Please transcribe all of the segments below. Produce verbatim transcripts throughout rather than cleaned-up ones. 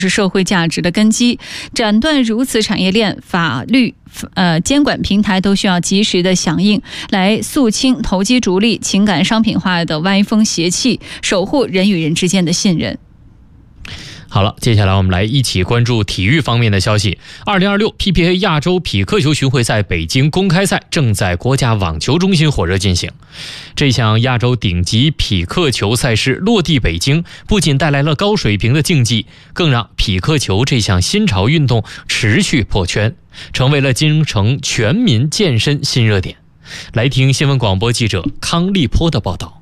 是社会价值的根基，斩断如此产业链，法律呃监管平台都需要及时的响应，来肃清投机逐利、情感商品化的歪风邪气，守护人与人之间的信任。 好了，接下来我们来一起关注体育方面的消息。二零二六 P P A 亚洲匹克球巡回赛北京公开赛正在国家网球中心火热进行。这项亚洲顶级匹克球赛事落地北京，不仅带来了高水平的竞技，更让匹克球这项新潮运动持续破圈，成为了京城全民健身新热点。来听新闻广播记者康立波的报道。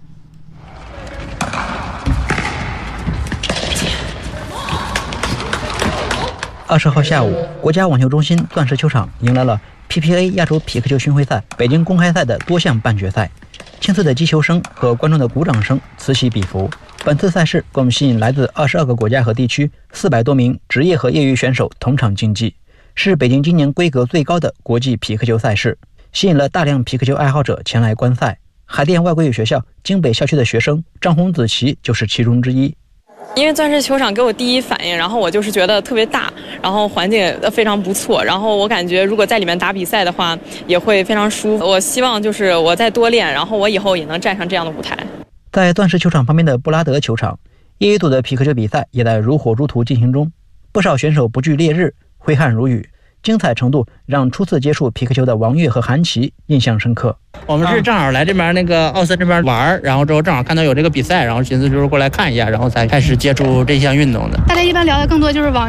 二十号下午，国家网球中心钻石球场迎来了 P P A 亚洲匹克球巡回赛北京公开赛的多项半决赛，清脆的击球声和观众的鼓掌声此起彼伏。本次赛事共吸引来自二十二个国家和地区四百多名职业和业余选手同场竞技，是北京今年规格最高的国际匹克球赛事，吸引了大量匹克球爱好者前来观赛。海淀外国语学校京北校区的学生张洪子琪就是其中之一。 因为钻石球场给我第一反应，然后我就是觉得特别大，然后环境也非常不错，然后我感觉如果在里面打比赛的话也会非常舒服。我希望就是我再多练，然后我以后也能站上这样的舞台。 在钻石球场旁边的布拉德球场，业余组的匹克球比赛也在如火如荼进行中，不少选手不惧烈日，挥汗如雨，精彩程度让初次接触匹克球的王悦和韩琦印象深刻。 我们是正好来这边那个奥森这边玩，然后之后正好看到有这个比赛，然后寻思就是过来看一下，然后才开始接触这项运动的。 大家一般聊的更多就是网